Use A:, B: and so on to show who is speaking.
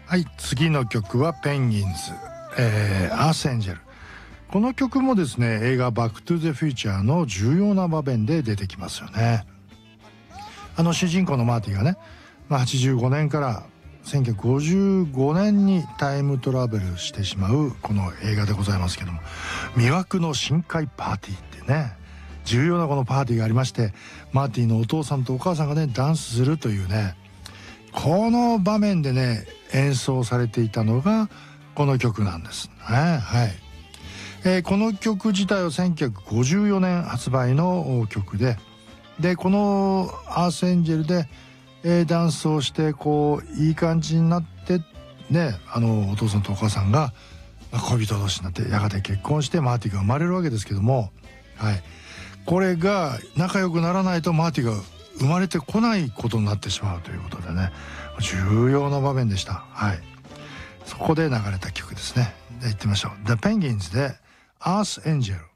A: はい、次の曲はペンギンズ、アースエンジェル。この曲もですね、映画バックトゥザフューチャーの重要な場面で出てきますよね。主人公のマーティがね、85年から1955年にタイムトラベルしてしまうこの映画でございますけども、魅惑の深海パーティーってね、重要なこのパーティーがありまして、マーティのお父さんとお母さんがねダンスするというね、この場面でね演奏されていたのがこの曲なんですね。はい、この曲自体は1954年発売の曲で、このアースエンジェルでダンスをしてこういい感じになってね、お父さんとお母さんが恋人同士になってやがて結婚してマーティが生まれるわけですけども、はい、これが仲良くならないとマーティが生まれてこないことになってしまうということでね、重要な場面でした。はい、そこで流れた曲ですね。で行ってみましょう。The Penguins で Earth Angel。